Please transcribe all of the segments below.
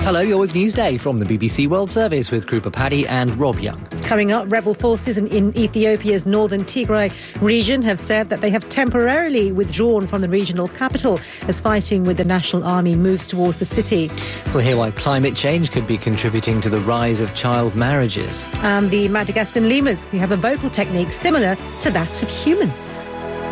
Hello, you're with Newsday from the BBC World Service with Krupa Paddy and Rob Young. Coming up, rebel forces in Ethiopia's northern Tigray region have said that they have temporarily withdrawn from the regional capital as fighting with the National Army moves towards the city. We'll hear why climate change could be contributing to the rise of child marriages. And the Madagascan lemurs have a vocal technique similar to that of humans.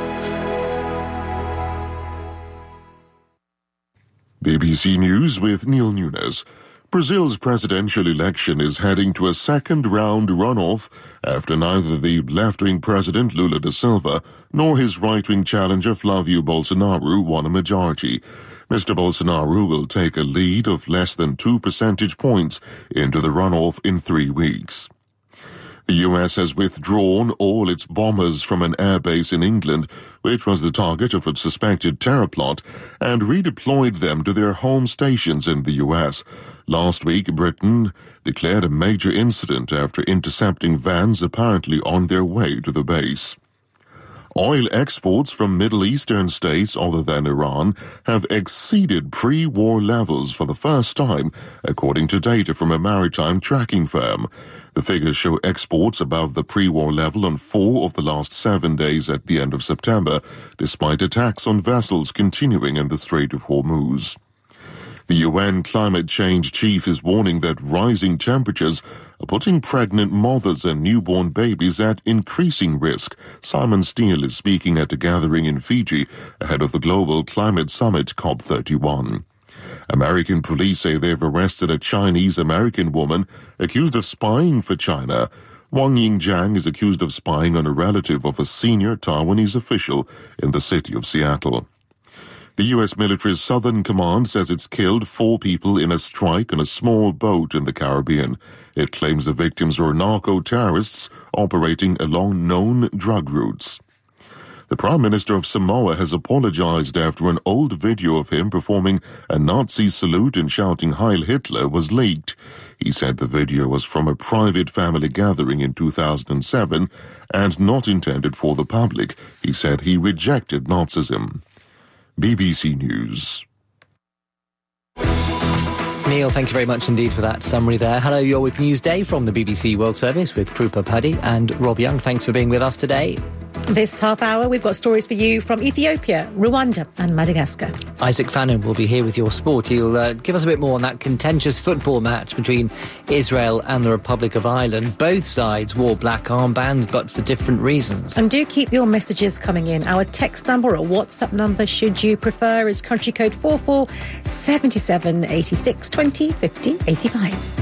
BBC News with Neil Nunes. Brazil's presidential election is heading to a second-round runoff after neither the left-wing president Lula da Silva nor his right-wing challenger Flávio Bolsonaro won a majority. Mr. Bolsonaro will take a lead of less than 2 percentage points into the runoff in 3 weeks. The US has withdrawn all its bombers from an airbase in England, which was the target of a suspected terror plot, and redeployed them to their home stations in the US. Last week, Britain declared a major incident after intercepting vans apparently on their way to the base. Oil exports from Middle Eastern states other than Iran have exceeded pre-war levels for the first time, according to data from a maritime tracking firm. The figures show exports above the pre-war level on 4 of the last 7 days at the end of September, despite attacks on vessels continuing in the Strait of Hormuz. The UN climate change chief is warning that rising temperatures are putting pregnant mothers and newborn babies at increasing risk. Simon Steele is speaking at a gathering in Fiji ahead of the global climate summit COP31. American police say they've arrested a Chinese-American woman accused of spying for China. Wang Yingjiang is accused of spying on a relative of a senior Taiwanese official in the city of Seattle. The U.S. military's Southern Command says it's killed 4 people in a strike on a small boat in the Caribbean. It claims the victims were narco-terrorists operating along known drug routes. The Prime Minister of Samoa has apologized after an old video of him performing a Nazi salute and shouting Heil Hitler was leaked. He said the video was from a private family gathering in 2007 and not intended for the public. He said he rejected Nazism. BBC News. Neil, thank you very much indeed for that summary there. Hello, you're with Newsday from the BBC World Service with Krupa Paddy and Rob Young. Thanks for being with us today. This half hour, we've got stories for you from Ethiopia, Rwanda and Madagascar. Isaac Fannin will be here with your sport. He'll give us a bit more on that contentious football match between Israel and the Republic of Ireland. Both sides wore black armbands, but for different reasons. And do keep your messages coming in. Our text number or WhatsApp number, should you prefer, is country code 4477 86 20 50 85.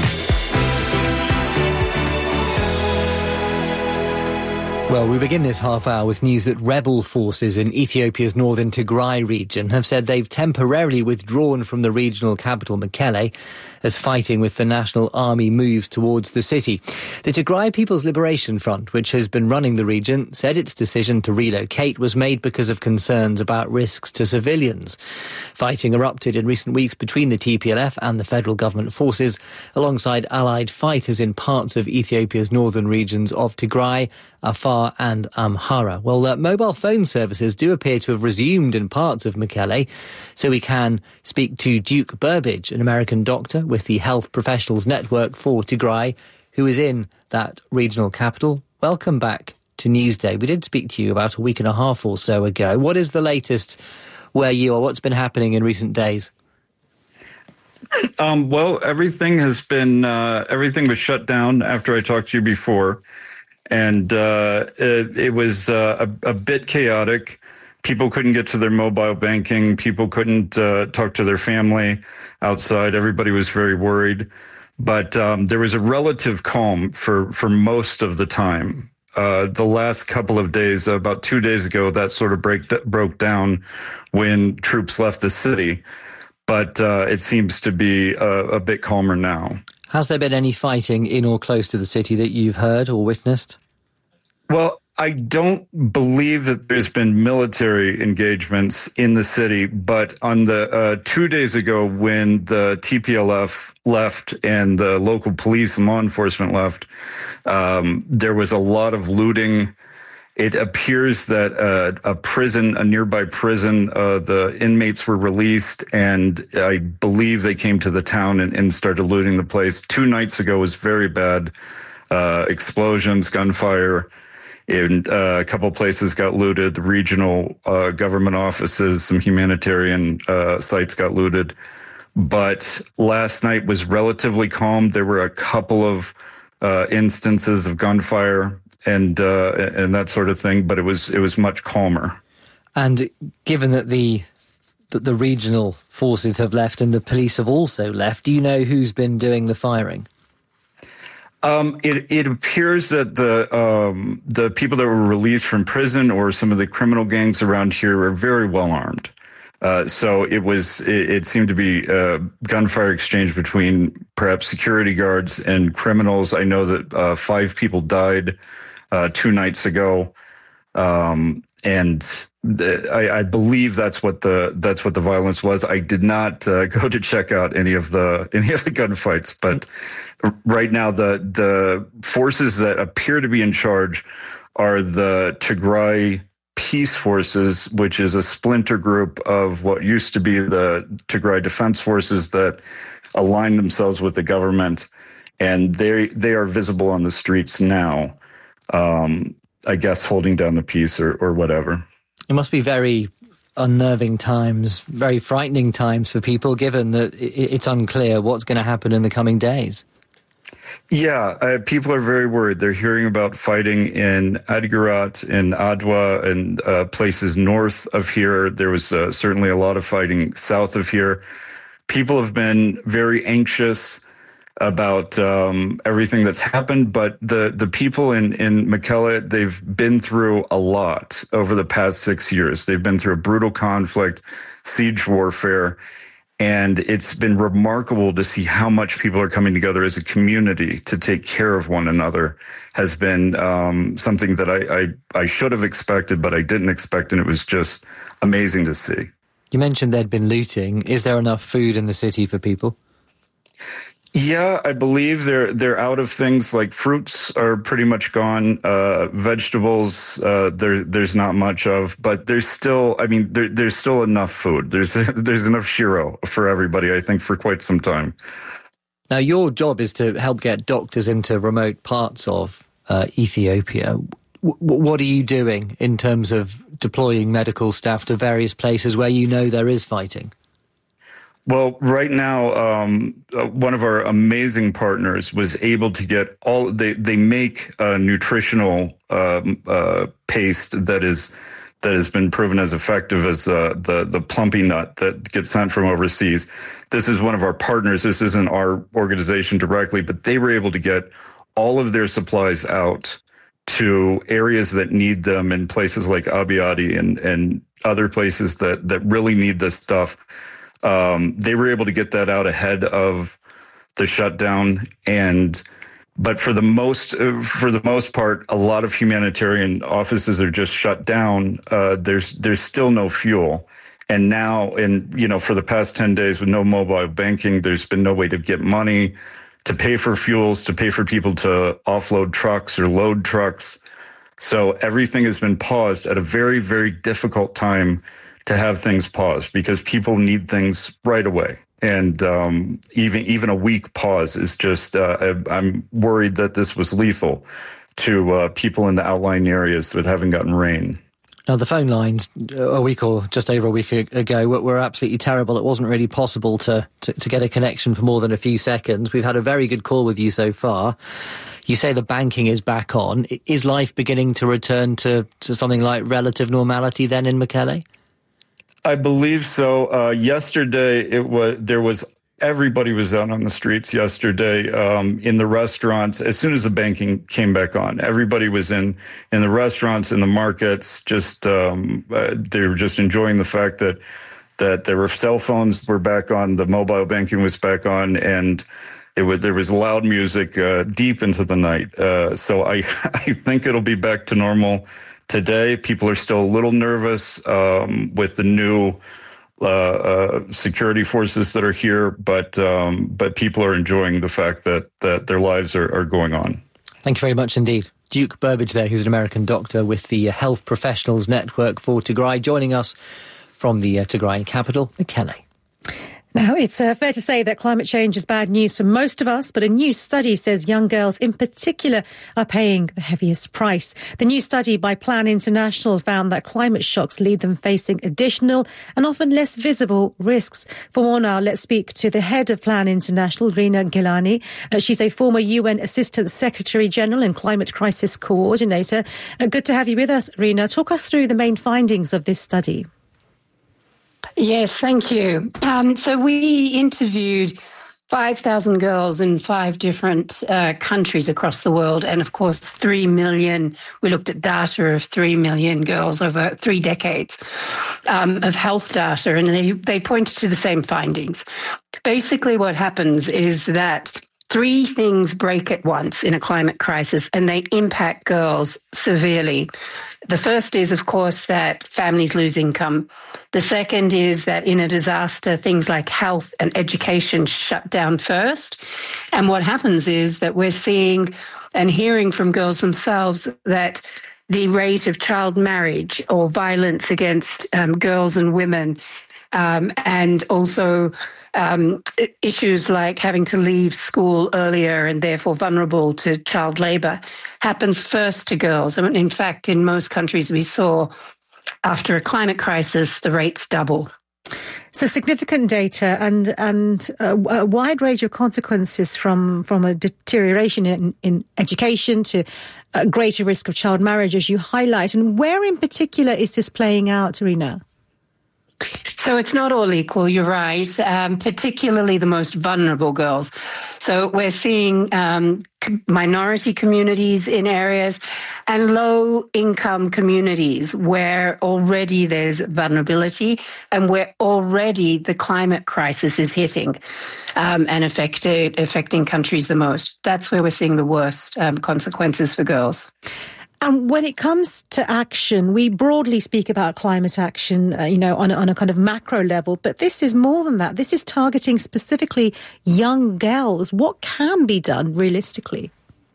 Well, we begin this half hour with news that rebel forces in Ethiopia's northern Tigray region have said they've temporarily withdrawn from the regional capital, Mekelle, as fighting with the National Army moves towards the city. The Tigray People's Liberation Front, which has been running the region, said its decision to relocate was made because of concerns about risks to civilians. Fighting erupted in recent weeks between the TPLF and the federal government forces, alongside allied fighters in parts of Ethiopia's northern regions of Tigray, Afar and Amhara. Well, mobile phone services do appear to have resumed in parts of Mekelle, so we can speak to Duke Burbidge, an American doctor with the Health Professionals Network for Tigray, who is in that regional capital. Welcome back to Newsday. We did speak to you about a week and a half or so ago. What is the latest where you are? What's been happening in recent days? Well, everything was shut down after I talked to you before. And it was a bit chaotic. People couldn't get to their mobile banking. People couldn't talk to their family outside. Everybody was very worried. But there was a relative calm for most of the time. The last couple of days, about 2 days ago, that sort of broke down when troops left the city. But it seems to be a bit calmer now. Has there been any fighting in or close to the city that you've heard or witnessed? Well, I don't believe that there's been military engagements in the city, but on the 2 days ago when the TPLF left and the local police and law enforcement left, there was a lot of looting It appears that a nearby prison, the inmates were released, and I believe they came to the town and started looting the place. 2 nights ago was very bad. Explosions, gunfire, and a couple places got looted. The regional government offices, some humanitarian sites got looted. But last night was relatively calm. There were a couple of instances of gunfire and that sort of thing, but it was much calmer. And given that the regional forces have left and the police have also left, do you know who's been doing the firing? It appears that the people that were released from prison or some of the criminal gangs around here are very well armed. So it seemed to be gunfire exchange between perhaps security guards and criminals. I know that 5 people died 2 nights ago, and I believe that's what the violence was. I did not go to check out any of the gunfights, but right now the forces that appear to be in charge are the Tigray Peace Forces, which is a splinter group of what used to be the Tigray Defense Forces that align themselves with the government, and they are visible on the streets now. I guess holding down the peace or whatever. It must be very unnerving times, very frightening times for people, given that it's unclear what's going to happen in the coming days. Yeah, people are very worried. They're hearing about fighting in Adigrat, in Adwa, and places north of here. There was certainly a lot of fighting south of here. People have been very anxious about everything that's happened, but the people in Mekelle, they've been through a lot over the past 6 years. They've been through a brutal conflict, siege warfare, and it's been remarkable to see how much people are coming together as a community to take care of one another. Has been something that I should have expected, but I didn't expect, and it was just amazing to see. You mentioned there'd been looting. Is there enough food in the city for people? Yeah, I believe they're out of things like fruits are pretty much gone. Vegetables, there's not much of, but there's still, there's still enough food. There's enough shiro for everybody, I think, for quite some time. Now, your job is to help get doctors into remote parts of Ethiopia. What are you doing in terms of deploying medical staff to various places where you know there is fighting? Well, right now, one of our amazing partners was able to get they make a nutritional paste that has been proven as effective as the plumpy nut that gets sent from overseas. This is one of our partners. This isn't our organization directly, but they were able to get all of their supplies out to areas that need them in places like Abiadi and other places that really need this stuff. They were able to get that out ahead of the shutdown, but for the most part, a lot of humanitarian offices are just shut down. There's still no fuel, and now, for the past 10 days with no mobile banking, there's been no way to get money to pay for fuels, to pay for people to offload trucks or load trucks. So everything has been paused at a very, very difficult time to have things paused, because people need things right away. And even a week pause is just, I'm worried that this was lethal to people in the outlying areas that haven't gotten rain. Now, the phone lines a week or just over a week ago were absolutely terrible. It wasn't really possible to get a connection for more than a few seconds. We've had a very good call with you so far. You say the banking is back on. Is life beginning to return to something like relative normality then in Mekelle? I believe so. Yesterday, everybody was out on the streets yesterday, in the restaurants. As soon as the banking came back on, everybody was in the restaurants, in the markets. Just they were just enjoying the fact that their cell phones were back on, the mobile banking was back on, and there was loud music deep into the night. So I think it'll be back to normal today. People are still a little nervous with the new security forces that are here, but people are enjoying the fact that their lives are going on. Thank you very much indeed. Duke Burbidge there, who's an American doctor with the Health Professionals Network for Tigray, joining us from the Tigray capital, Mekelle. Now, it's fair to say that climate change is bad news for most of us, but a new study says young girls in particular are paying the heaviest price. The new study by Plan International found that climate shocks lead them facing additional and often less visible risks. For more now, let's speak to the head of Plan International, Rina Gilani. She's a former UN Assistant Secretary General and Climate Crisis Coordinator. Good to have you with us, Rina. Talk us through the main findings of this study. Yes, thank you. So we interviewed 5,000 girls in 5 different countries across the world. And of course, 3 million, we looked at data of 3 million girls over 3 decades of health data. And they pointed to the same findings. Basically, what happens is that 3 things break at once in a climate crisis, and they impact girls severely. The first is, of course, that families lose income. The second is that in a disaster, things like health and education shut down first. And what happens is that we're seeing and hearing from girls themselves that the rate of child marriage or violence against girls and women, and also issues like having to leave school earlier and therefore vulnerable to child labour happens first to girls. I mean, in fact, in most countries we saw after a climate crisis, the rates double. So significant data and a wide range of consequences from a deterioration in education to a greater risk of child marriage, as you highlight. And where in particular is this playing out, Rina? So it's not all equal, you're right, particularly the most vulnerable girls. So we're seeing minority communities in areas and low-income communities where already there's vulnerability and where already the climate crisis is hitting and affecting countries the most. That's where we're seeing the worst consequences for girls. And when it comes to action, we broadly speak about climate action, on a kind of macro level, but this is more than that. This is targeting specifically young girls. What can be done realistically?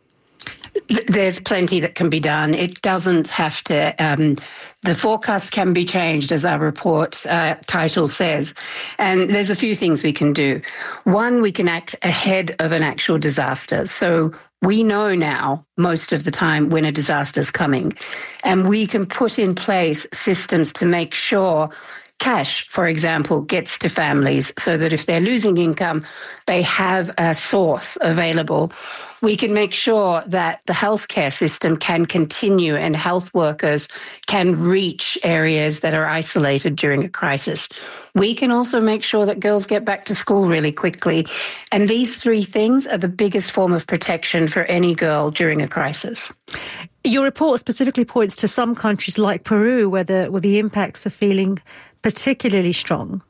There's plenty that can be done. It doesn't have to, the forecast can be changed, as our report title says. And there's a few things we can do. One, we can act ahead of an actual disaster. So we know now most of the time when a disaster is coming, and we can put in place systems to make sure cash, for example, gets to families so that if they're losing income, they have a source available. We can make sure that the healthcare system can continue and health workers can reach areas that are isolated during a crisis. We can also make sure that girls get back to school really quickly. And these 3 things are the biggest form of protection for any girl during a crisis. Your report specifically points to some countries like Peru where the impacts are feeling particularly strong.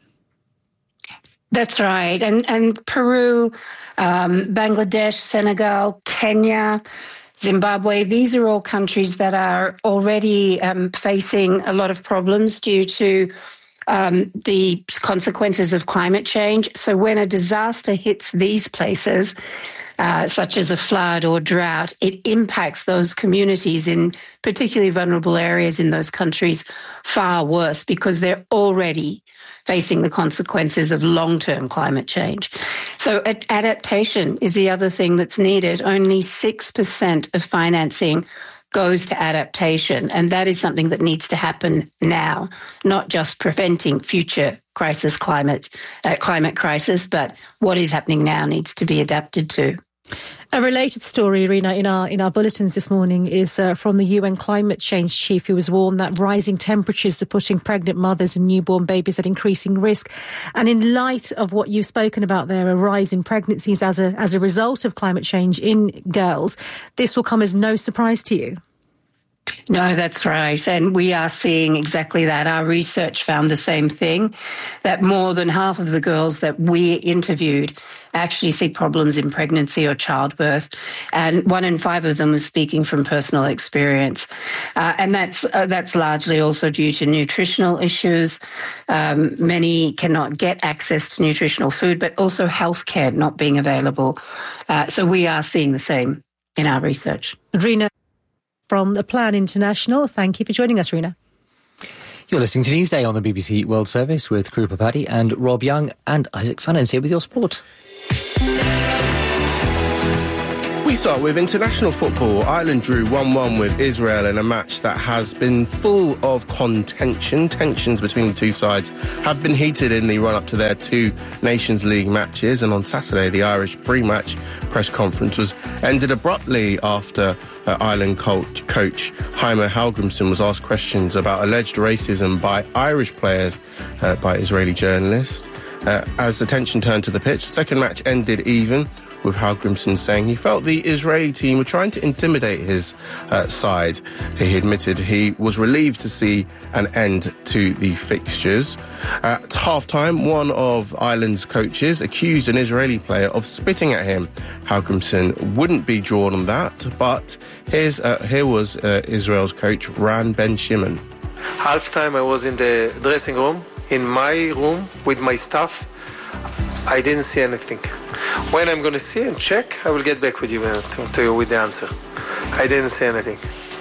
That's right. And Peru, Bangladesh, Senegal, Kenya, Zimbabwe, these are all countries that are already facing a lot of problems due to the consequences of climate change. So when a disaster hits these places, such as a flood or drought, it impacts those communities in particularly vulnerable areas in those countries far worse because they're already facing the consequences of long-term climate change. So adaptation is the other thing that's needed. Only 6% of financing goes to adaptation, and that is something that needs to happen now, not just preventing future climate crisis, but what is happening now needs to be adapted to. A related story, Rina, in our bulletins this morning is from the UN climate change chief, who has warned that rising temperatures are putting pregnant mothers and newborn babies at increasing risk. And in light of what you've spoken about there, a rise in pregnancies as a result of climate change in girls, this will come as no surprise to you. No, that's right. And we are seeing exactly that. Our research found the same thing, that more than half of the girls that we interviewed actually see problems in pregnancy or childbirth. And 1 in 5 of them was speaking from personal experience. And that's largely also due to nutritional issues. Many cannot get access to nutritional food, but also healthcare not being available. So we are seeing the same in our research. Rina. from the Plan International. Thank you for joining us, Rina. You're listening to Newsday on the BBC World Service with Krupa Paddy and Rob Young, and Isaac Funnens here with your sport. We start with international football. Ireland drew 1-1 with Israel in a match that has been full of contention. Tensions between the two sides have been heated in the run-up to their two Nations League matches, and on Saturday the Irish pre-match press conference was ended abruptly after Ireland coach Jaime Hallgrímsson was asked questions about alleged racism by Irish players by Israeli journalists. As the tension turned to the pitch, the second match ended even, with Hallgrímsson saying he felt the Israeli team were trying to intimidate his side. He admitted he was relieved to see an end to the fixtures. At half-time, one of Ireland's coaches accused an Israeli player of spitting at him. Hallgrímsson wouldn't be drawn on that, but here was Israel's coach, Ran Ben Shimon. Half-time, I was in the dressing room, in my room, with my staff. I didn't see anything. When I'm going to see and check, I will get back with you to you with the answer. I didn't see anything.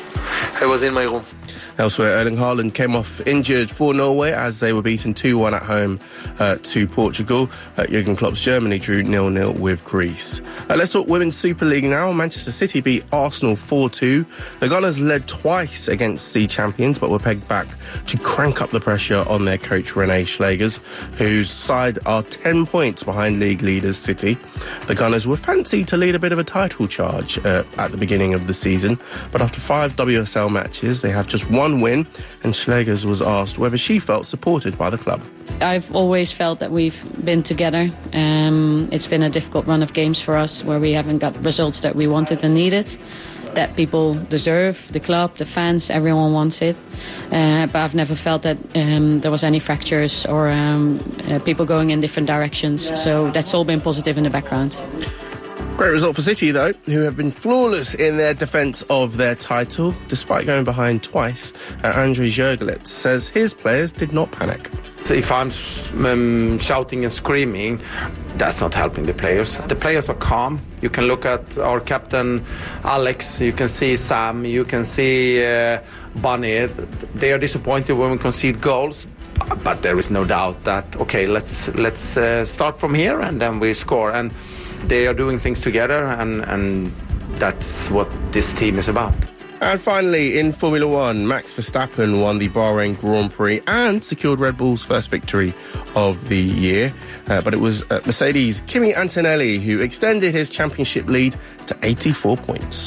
I was in my room. Elsewhere, Erling Haaland came off injured for Norway as they were beaten 2-1 at home to Portugal. Jurgen Klopp's Germany drew 0-0 with Greece. Let's talk Women's Super League now. Manchester City beat Arsenal 4-2. The Gunners led twice against the champions, but were pegged back to crank up the pressure on their coach Renee Schlegers, whose side are 10 points behind league leaders City. The Gunners were fancied to lead a bit of a title charge at the beginning of the season, but after 5 WSL matches, they have just one win, and Schlegers was asked whether she felt supported by the club. I've always felt that we've been together. It's been a difficult run of games for us where we haven't got results that we wanted and needed, that people deserve, the club, the fans, everyone wants it. But I've never felt that there was any fractures or people going in different directions. So that's all been positive in the background. Great result for City, though, who have been flawless in their defence of their title. Despite going behind twice, Andrei Jurgelitz says his players did not panic. If I'm shouting and screaming, that's not helping the players. The players are calm. You can look at our captain, Alex. You can see Sam. You can see Bunny. They are disappointed when we concede goals. But there is no doubt that, okay, let's start from here and then we score. And they are doing things together, and that's what this team is about. And finally, in Formula One, Max Verstappen won the Bahrain Grand Prix and secured Red Bull's first victory of the year. But it was Mercedes' Kimi Antonelli who extended his championship lead to 84 points.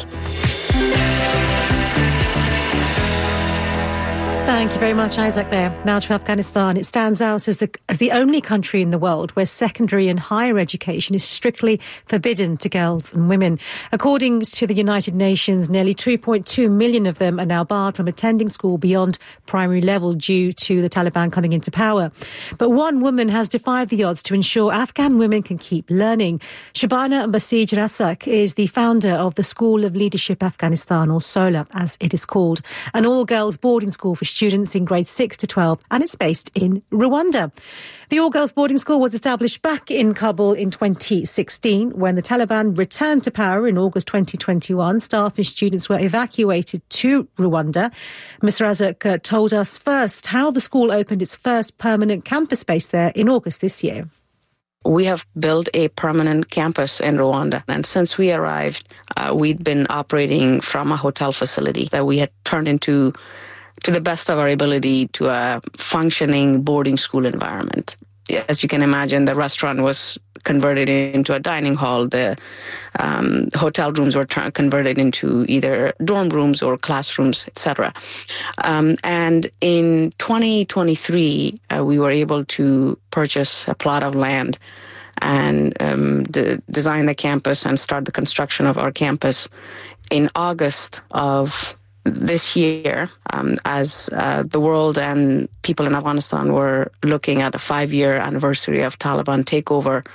Thank you very much, Isaac, there. Now to Afghanistan. It stands out as the only country in the world where secondary and higher education is strictly forbidden to girls and women. According to the United Nations, nearly 2.2 million of them are now barred from attending school beyond primary level due to the Taliban coming into power. But one woman has defied the odds to ensure Afghan women can keep learning. Shabana Basij Rasak is the founder of the School of Leadership Afghanistan, or SOLA, as it is called, an all-girls boarding school for students in grades 6 to 12, and it's based in Rwanda. The all-girls boarding school was established back in Kabul in 2016. When the Taliban returned to power in August 2021, staff and students were evacuated to Rwanda. Ms. Razak told us first how the school opened its first permanent campus base there in August this year. We have built a permanent campus in Rwanda. And since we arrived, we'd been operating from a hotel facility that we had turned into, to the best of our ability, to a functioning boarding school environment. As you can imagine, the restaurant was converted into a dining hall. The hotel rooms were converted into either dorm rooms or classrooms, etc. And in 2023, we were able to purchase a plot of land and design the campus and start the construction of our campus in August of this year, as the world and people in Afghanistan were looking at a 5-year anniversary of Taliban takeover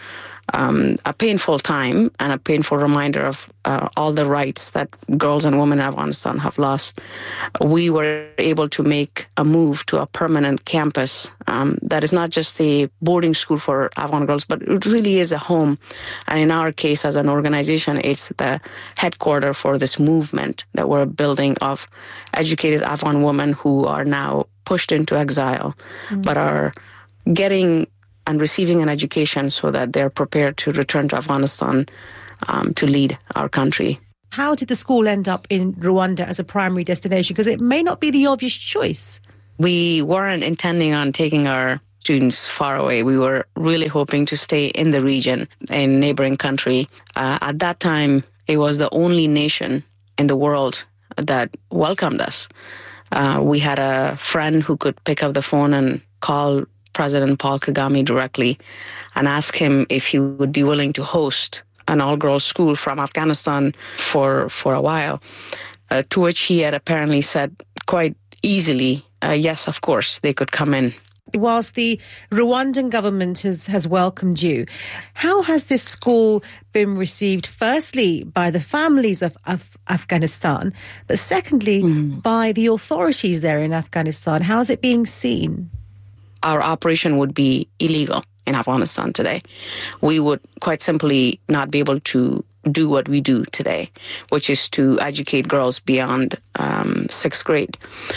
a painful time and a painful reminder of all the rights that girls and women in Afghanistan have lost, we were able to make a move to a permanent campus that is not just a boarding school for Afghan girls, but it really is a home. And in our case, as an organization, it's the headquarters for this movement that we're building of educated Afghan women who are now pushed into exile, but are getting and receiving an education so that they're prepared to return to Afghanistan to lead our country. How did the school end up in Rwanda as a primary destination? Because it may not be the obvious choice. We weren't intending on taking our students far away. We were really hoping to stay in the region, in neighboring country. At that time, it was the only nation in the world that welcomed us. We had a friend who could pick up the phone and call President Paul Kagame directly and ask him if he would be willing to host an all-girls school from Afghanistan for a while, to which he had apparently said quite easily, yes, of course, they could come in. Whilst the Rwandan government has welcomed you, how has this school been received, firstly, by the families of Afghanistan, but secondly, by the authorities there in Afghanistan? How is it being seen? Our operation would be illegal in Afghanistan today. We would quite simply not be able to do what we do today, which is to educate girls beyond 6th grade.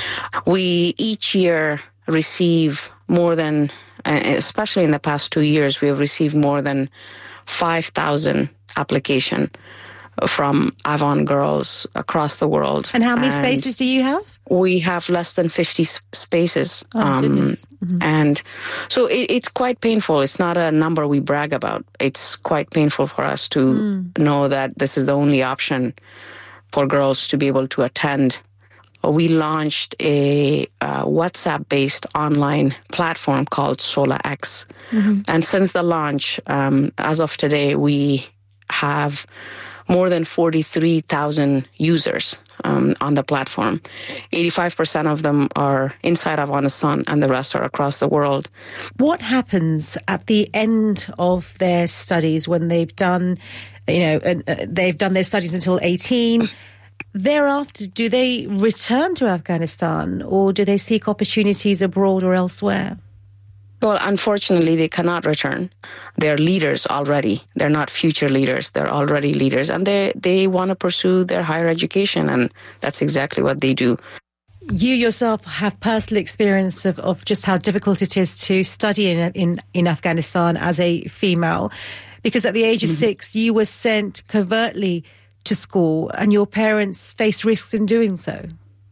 We each year receive more than, especially in the past 2 years, we have received more than 5,000 applications from Afghan girls across the world. And how many spaces do you have? We have less than 50 spaces. Oh, goodness. And so it's quite painful. It's not a number we brag about. It's quite painful for us to know that this is the only option for girls to be able to attend. We launched a WhatsApp-based online platform called SolaX. And since the launch, as of today, we have more than 43,000 users on the platform. 85% of them are inside Afghanistan and the rest are across the world. What happens at the end of their studies when they've done, they've done their studies until 18? Thereafter, do they return to Afghanistan or do they seek opportunities abroad or elsewhere? Well, unfortunately, they cannot return. They're leaders already. They're not future leaders. They're already leaders. And they want to pursue their higher education, and that's exactly what they do. You yourself have personal experience of just how difficult it is to study in Afghanistan as a female, because at the age of 6, you were sent covertly to school and your parents faced risks in doing so.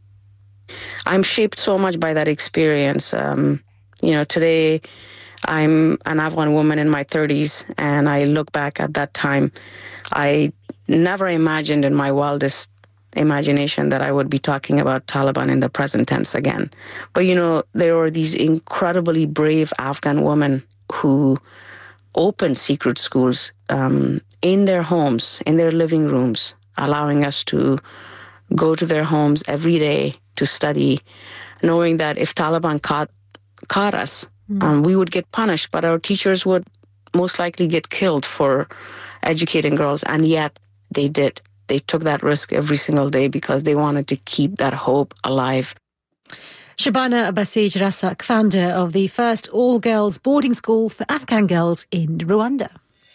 I'm shaped so much by that experience. Today I'm an Afghan woman in my 30s, and I look back at that time. I never imagined in my wildest imagination that I would be talking about Taliban in the present tense again. But, there were these incredibly brave Afghan women who opened secret schools in their homes, in their living rooms, allowing us to go to their homes every day to study, knowing that if Taliban caught us, we would get punished, but our teachers would most likely get killed for educating girls. And yet they did. They took that risk every single day because they wanted to keep that hope alive. Shabana Basij Rasak, founder of the first all-girls boarding school for Afghan girls in Rwanda.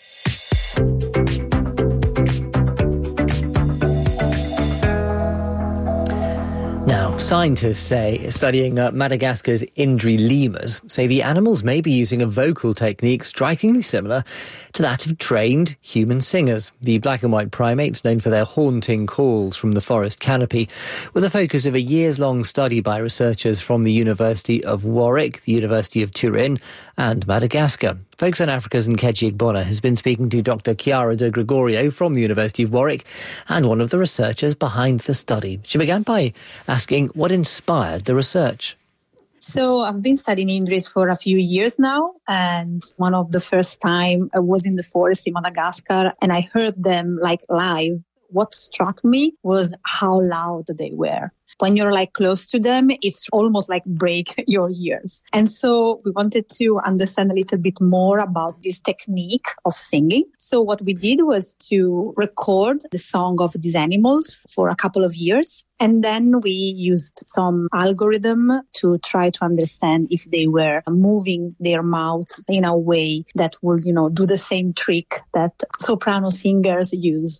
Now, scientists studying Madagascar's Indri lemurs say the animals may be using a vocal technique strikingly similar to that of trained human singers. The black and white primates, known for their haunting calls from the forest canopy, were the focus of a years-long study by researchers from the University of Warwick, the University of Turin and Madagascar. Focus on Africa's Nkechi Igbona has been speaking to Dr. Chiara De Gregorio from the University of Warwick and one of the researchers behind the study. She began by asking what inspired the research. So I've been studying Indris for a few years now, and one of the first time I was in the forest in Madagascar and I heard them live. what struck me was how loud they were. When you're like close to them, it's almost like break your ears. And so we wanted to understand a little bit more about this technique of singing. So what we did was to record the song of these animals for a couple of years. And then we used some algorithm to try to understand if they were moving their mouth in a way that would, do the same trick that soprano singers use.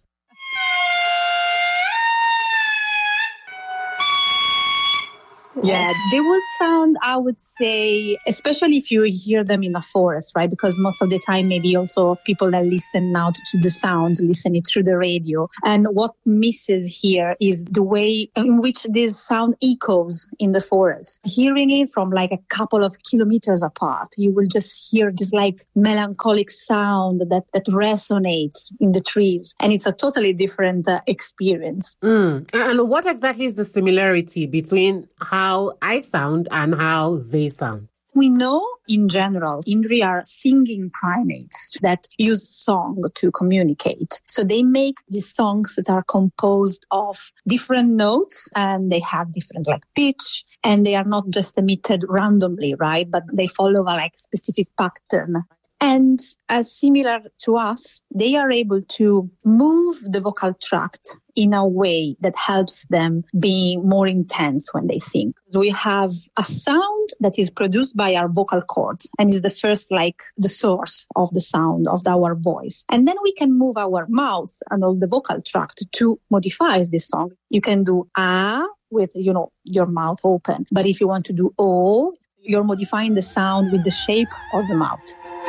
Yeah, they would sound, I would say, especially if you hear them in a forest, right? Because most of the time, maybe also people that listen now to the sounds, listen it through the radio. And what misses here is the way in which this sound echoes in the forest. Hearing it from like a couple of kilometers apart, you will just hear this like melancholic sound that resonates in the trees. And it's a totally different experience. And what exactly is the similarity between how I sound and how they sound? We know in general, Indri are singing primates that use song to communicate. So they make these songs that are composed of different notes and they have different like pitch and they are not just emitted randomly, right? But they follow a like specific pattern. And as similar to us, they are able to move the vocal tract in a way that helps them be more intense when they sing. So we have a sound that is produced by our vocal cords and is the first, like the source of the sound of our voice. And then we can move our mouth and all the vocal tract to modify this song. You can do ah with, your mouth open. But if you want to do oh, you're modifying the sound with the shape of the mouth.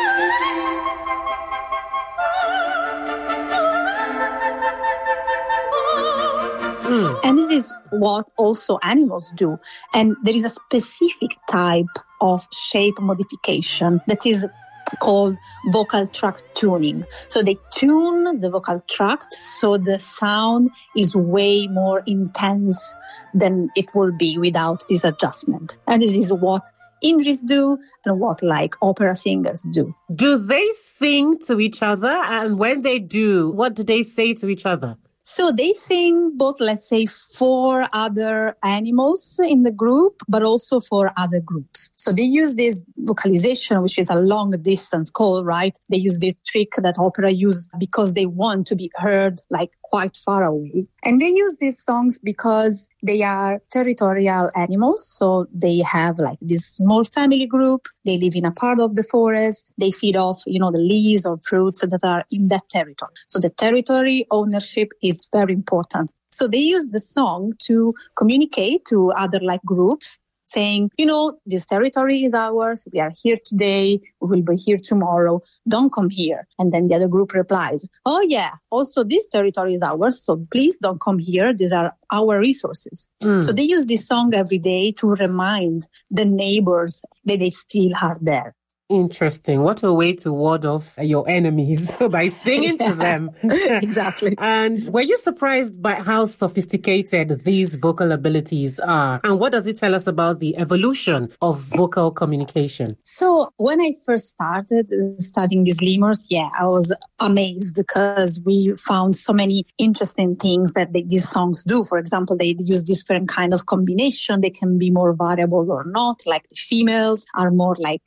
And this is what also animals do. And there is a specific type of shape modification that is called vocal tract tuning. So they tune the vocal tract so the sound is way more intense than it will be without this adjustment. And this is what Indris do and what like opera singers do. Do they sing to each other? And when they do, what do they say to each other? So they sing both, let's say, for other animals in the group, but also for other groups. So they use this vocalization, which is a long distance call, right? They use this trick that opera use because they want to be heard like quite far away. And they use these songs because they are territorial animals. So they have like this small family group. They live in a part of the forest. They feed off, the leaves or fruits that are in that territory. So the territory ownership is very important. So they use the song to communicate to other like groups, saying, this territory is ours. We are here today. We will be here tomorrow. Don't come here. And then the other group replies, oh yeah, also this territory is ours. So please don't come here. These are our resources. So they use this song every day to remind the neighbors that they still are there. Interesting. What a way to ward off your enemies by singing to them. Exactly. And were you surprised by how sophisticated these vocal abilities are? And what does it tell us about the evolution of vocal communication? So when I first started studying these lemurs, I was amazed because we found so many interesting things that these songs do. For example, they use different kind of combination. They can be more variable or not. Like the females are more like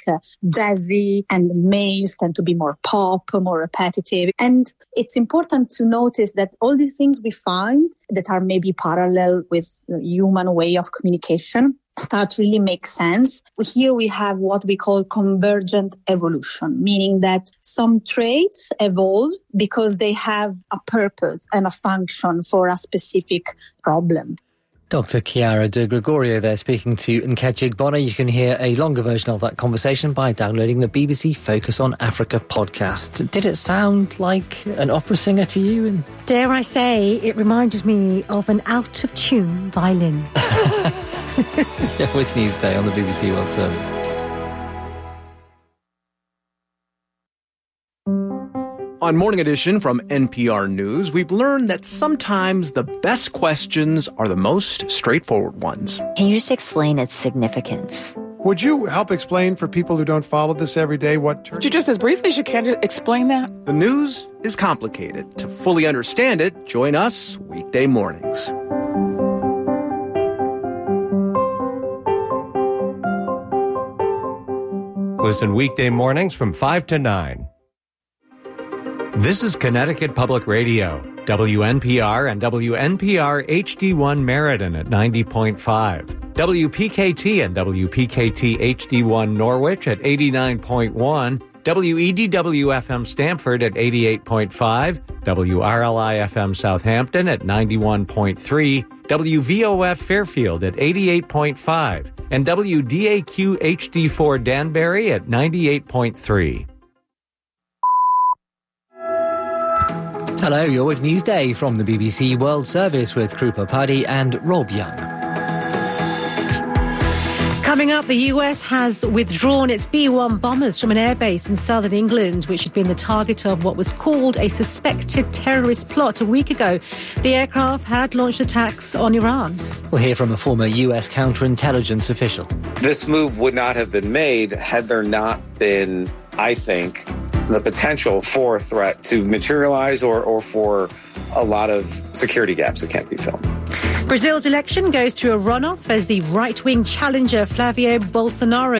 jazzy and the males tend to be more pop, more repetitive. And it's important to notice that all these things we find that are maybe parallel with the human way of communication start to really make sense. Here we have what we call convergent evolution, meaning that some traits evolve because they have a purpose and a function for a specific problem. Dr. Chiara De Gregorio there speaking to Nkechi Gbona. You can hear a longer version of that conversation by downloading the BBC Focus on Africa podcast. Did it sound like an opera singer to you? Dare I say, it reminded me of an out-of-tune violin. With Newsday on the BBC World Service. On Morning Edition from NPR News, we've learned that sometimes the best questions are the most straightforward ones. Can you just explain its significance? Would you help explain for people who don't follow this every day what Turkey... Just as briefly, you can't explain that? The news is complicated. To fully understand it, join us weekday mornings. Listen weekday mornings from 5 to 9. This is Connecticut Public Radio, WNPR and WNPR HD1 Meriden at 90.5, WPKT and WPKT HD1 Norwich at 89.1, WEDW-FM Stamford at 88.5, WRLI-FM Southampton at 91.3, WVOF Fairfield at 88.5, and WDAQ HD4 Danbury at 98.3. Hello, you're with Newsday from the BBC World Service with Krupa Paddy and Rob Young. Coming up, the US has withdrawn its B-1 bombers from an airbase in southern England, which had been the target of what was called a suspected terrorist plot a week ago. The aircraft had launched attacks on Iran. We'll hear from a former US counterintelligence official. This move would not have been made had there not been, I think, the potential for a threat to materialize or for a lot of security gaps that can't be filled. Brazil's election goes to a runoff as the right-wing challenger Flavio Bolsonaro